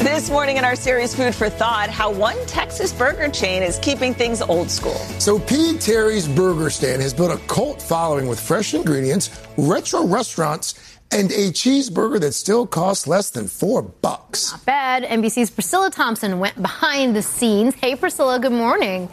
This morning in our series Food for Thought, how one Texas burger chain is keeping things old school. So P. Terry's Burger Stand has built a cult following with fresh ingredients, retro restaurants, and a cheeseburger that still costs less than $4. Not bad. NBC's Priscilla Thompson went behind the scenes. Hey, Priscilla, good morning.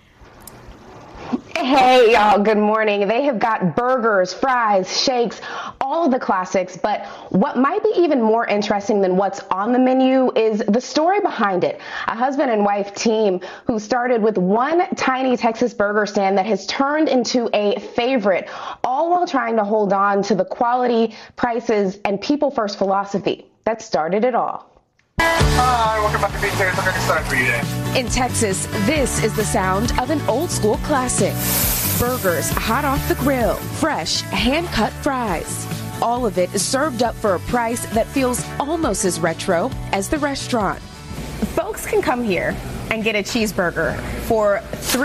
Hey, y'all, good morning. They have got burgers, fries, shakes, all of the classics. But what might be even more interesting than what's on the menu is the story behind it. A husband and wife team who started with one tiny Texas burger stand that has turned into a favorite, all while trying to hold on to the quality, prices, and people-first philosophy that started it all. Hi, welcome back to P. Terry's. I'm going to start for you today. In Texas, this is the sound of an old school classic. Burgers hot off the grill, fresh, hand-cut fries. All of it is served up for a price that feels almost as retro as the restaurant. Folks can come here and get a cheeseburger for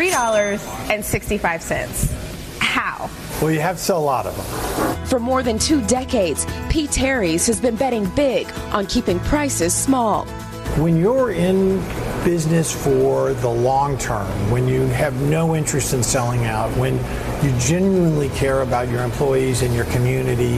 $3.65. How? Well, you have to sell a lot of them. For more than 2 decades, P. Terry's has been betting big on keeping prices small. When you're in business for the long term, when you have no interest in selling out, when you genuinely care about your employees and your community,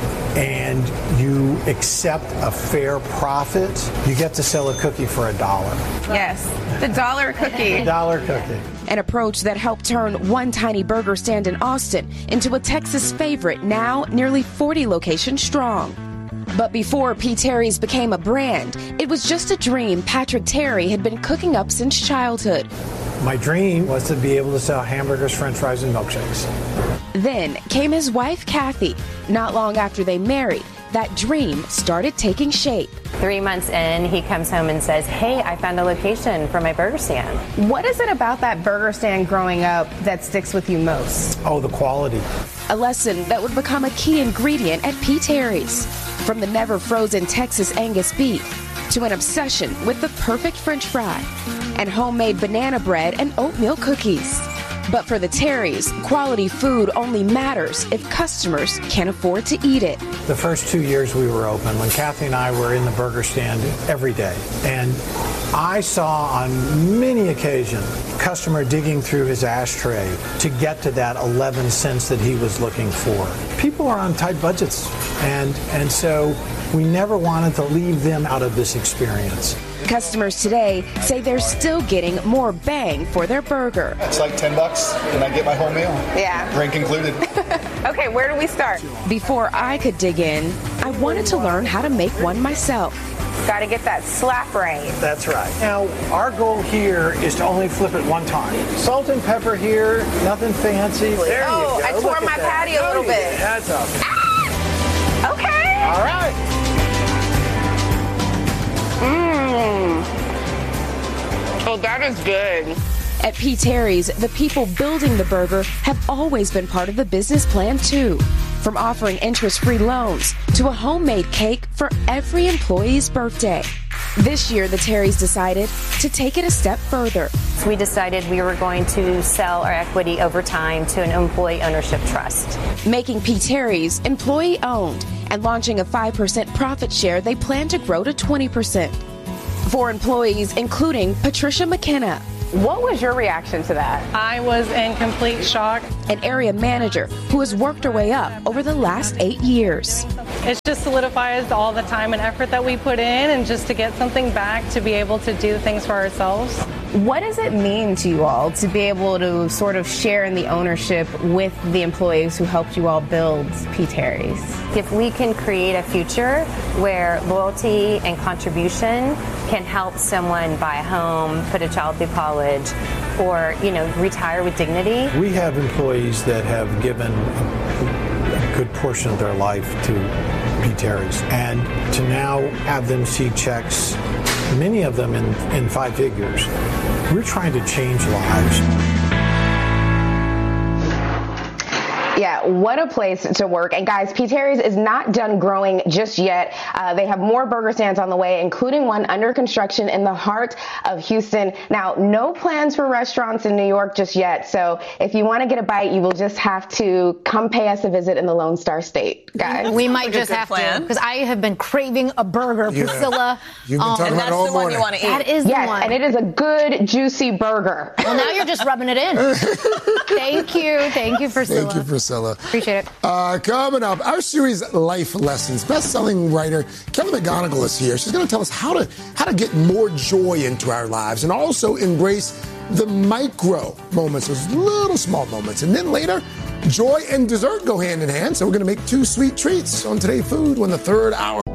and you accept a fair profit, you get to sell a cookie for $1. Yes, the dollar cookie. $1 cookie. An approach that helped turn one tiny burger stand in Austin into a Texas favorite, now nearly 40 locations strong. But before P. Terry's became a brand, it was just a dream Patrick Terry had been cooking up since childhood. My dream was to be able to sell hamburgers, french fries, and milkshakes. Then came his wife, Kathy. Not long after they married, that dream started taking shape. 3 months in, he comes home and says, hey, I found a location for my burger stand. What is it about that burger stand growing up that sticks with you most? Oh, the quality. A lesson that would become a key ingredient at P. Terry's. From the never frozen Texas Angus beef to an obsession with the perfect French fry and homemade banana bread and oatmeal cookies. But for the Terry's, quality food only matters if customers can afford to eat it. The first 2 years we were open, when Kathy and I were in the burger stand every day, and I saw on many occasions customer digging through his ashtray to get to that 11 cents that he was looking for. People are on tight budgets, and so we never wanted to leave them out of this experience. Customers today say they're still getting more bang for their burger. It's like $10 and I get my whole meal. Yeah. Drink included. Okay, where do we start? Before I could dig in, I wanted to learn how to make one myself. Got to get that slap right. That's right. Now, our goal here is to only flip it one time. Salt and pepper here, nothing fancy. There you go. I tore my patty a little bit. That's up. Ah! Okay. All right. Oh, that is good. At P. Terry's, the people building the burger have always been part of the business plan, too. From offering interest-free loans to a homemade cake for every employee's birthday. This year, the Terry's decided to take it a step further. We decided we were going to sell our equity over time to an employee ownership trust. Making P. Terry's employee-owned and launching a 5% profit share they plan to grow to 20%. For employees, including Patricia McKenna. What was your reaction to that? I was in complete shock. An area manager who has worked her way up over the last 8 years. It just solidifies all the time and effort that we put in, and just to get something back to be able to do things for ourselves. What does it mean to you all to be able to sort of share in the ownership with the employees who helped you all build P. Terry's? If we can create a future where loyalty and contribution can help someone buy a home, put a child through college, or, retire with dignity. We have employees that have given a good portion of their life to P. Terry's, and to now have them see checks, many of them in 5 figures. We're trying to change lives. Yeah, what a place to work. And guys, P. Terry's is not done growing just yet. They have more burger stands on the way, including one under construction in the heart of Houston. Now, no plans for restaurants in New York just yet. So if you want to get a bite, you will just have to come pay us a visit in the Lone Star State, guys. We might just have to, because I have been craving a burger, Priscilla. You've been talking about it all morning. That's the one you want to eat. That is the one. Yes, and it is a good, juicy burger. Well, now you're just rubbing it in. Thank you, Priscilla. Thank you, Priscilla. Appreciate it. Coming up, our series Life Lessons. Best-selling writer Kelly McGonigal is here. She's going to tell us how to get more joy into our lives and also embrace the micro moments, those little small moments. And then later, joy and dessert go hand in hand. So we're going to make 2 sweet treats on Today Food when the third hour.